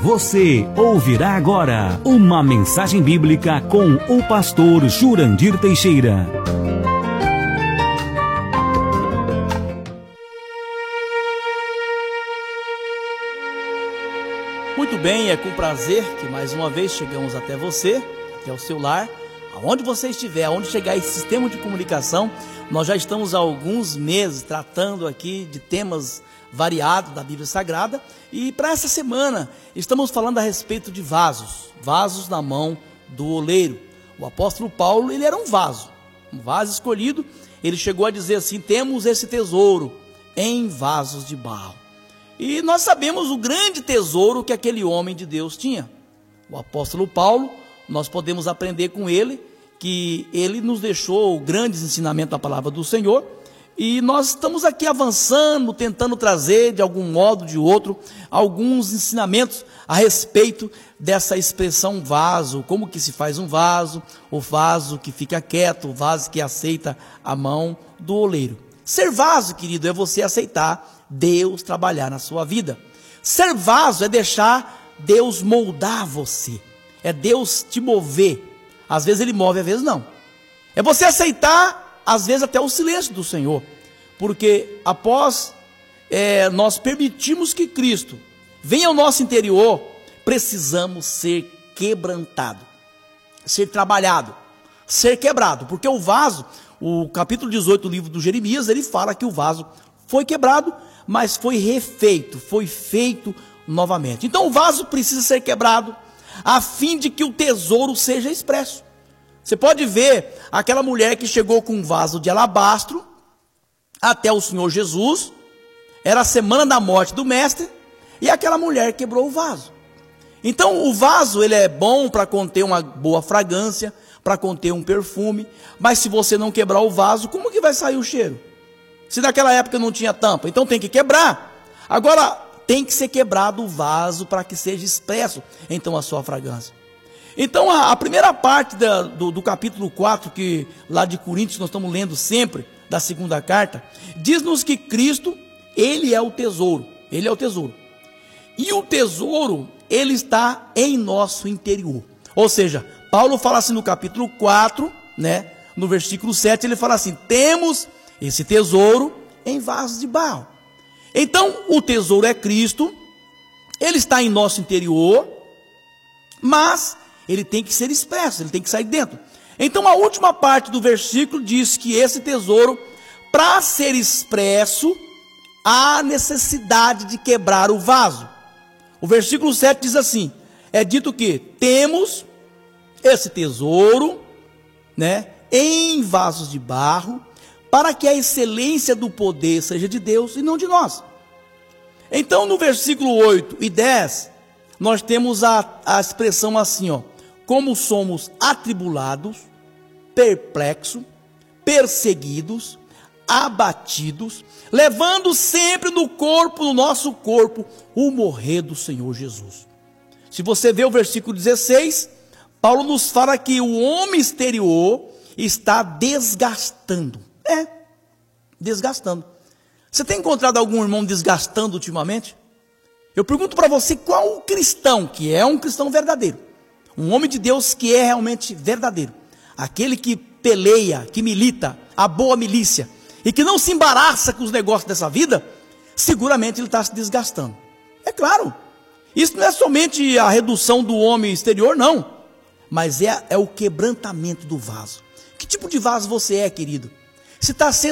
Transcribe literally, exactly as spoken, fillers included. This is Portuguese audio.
Você ouvirá agora uma mensagem bíblica com o pastor Jurandir Teixeira. Muito bem, é com prazer que mais uma vez chegamos até você, até o seu lar, aonde você estiver, aonde chegar esse sistema de comunicação. Nós já estamos há alguns meses tratando aqui de temas variados da Bíblia Sagrada, e para essa semana estamos falando a respeito de vasos, vasos na mão do oleiro. O apóstolo Paulo, ele era um vaso, um vaso escolhido. Ele chegou a dizer assim: temos esse tesouro em vasos de barro. E nós sabemos o grande tesouro que aquele homem de Deus tinha. O apóstolo Paulo, nós podemos aprender com ele, que ele nos deixou grandes ensinamentos da palavra do Senhor, e nós estamos aqui avançando, tentando trazer de algum modo ou de outro, alguns ensinamentos a respeito dessa expressão vaso, como que se faz um vaso, o vaso que fica quieto, o vaso que aceita a mão do oleiro. Ser vaso, querido, é você aceitar Deus trabalhar na sua vida. Ser vaso é deixar Deus moldar você, é Deus te mover. Às vezes Ele move, às vezes não. É você aceitar, às vezes, até o silêncio do Senhor, porque após é, nós permitirmos que Cristo venha ao nosso interior, precisamos ser quebrantado, ser trabalhado, ser quebrado, porque o vaso, o capítulo dezoito do livro do Jeremias, ele fala que o vaso foi quebrado, mas foi refeito, foi feito novamente. Então o vaso precisa ser quebrado, a fim de que o tesouro seja expresso. Você pode ver aquela mulher que chegou com um vaso de alabastro até o Senhor Jesus, era a semana da morte do mestre, e aquela mulher quebrou o vaso. Então o vaso, ele é bom para conter uma boa fragrância, para conter um perfume, mas se você não quebrar o vaso, como que vai sair o cheiro? Se naquela época não tinha tampa, então tem que quebrar. Agora tem que ser quebrado o vaso para que seja expresso então a sua fragrância. Então a, a primeira parte da, do, do capítulo quatro, que lá de Coríntios nós estamos lendo sempre, da segunda carta, diz-nos que Cristo, Ele é o tesouro, Ele é o tesouro. E o tesouro, ele está em nosso interior. Ou seja, Paulo fala assim no capítulo quatro, né, no versículo sete, ele fala assim: temos esse tesouro em vasos de barro. Então o tesouro é Cristo, ele está em nosso interior, mas ele tem que ser expresso, ele tem que sair dentro. Então a última parte do versículo diz que esse tesouro, para ser expresso, há necessidade de quebrar o vaso. O versículo sete diz assim: é dito que temos esse tesouro, né, em vasos de barro, para que a excelência do poder seja de Deus e não de nós. Então no versículo oito e dez, nós temos a, a expressão assim, ó: como somos atribulados, perplexos, perseguidos, abatidos, levando sempre no corpo, no nosso corpo, o morrer do Senhor Jesus. Se você vê o versículo dezesseis, Paulo nos fala que o homem exterior está desgastando. É, desgastando. Você tem encontrado algum irmão desgastando ultimamente? Eu pergunto para você, qual o cristão que é um cristão verdadeiro? Um homem de Deus que é realmente verdadeiro. Aquele que peleia, que milita, a boa milícia, e que não se embaraça com os negócios dessa vida, seguramente ele está se desgastando. É claro, isso não é somente a redução do homem exterior, não, mas é, é o quebrantamento do vaso. Que tipo de vaso você é, querido? Se está sendo